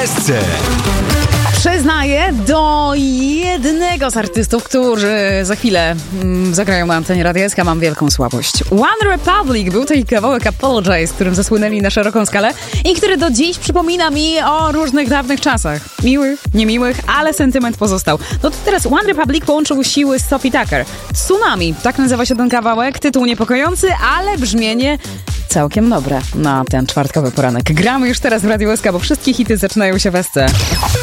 SC. Przyznaję do jednego z artystów, którzy za chwilę zagrają na antenie Radia SK, mam wielką słabość. One Republic był to i kawałek Apologize, którym zasłynęli na szeroką skalę i który do dziś przypomina mi o różnych dawnych czasach. Miłych, niemiłych, ale sentyment pozostał. No to teraz One Republic połączył siły z Sophie Tucker. Tsunami, tak nazywa się ten kawałek, tytuł niepokojący, ale brzmienie całkiem dobre na ten czwartkowy poranek. Gramy już teraz w Radiu SK, bo wszystkie hity zaczynają się w SC.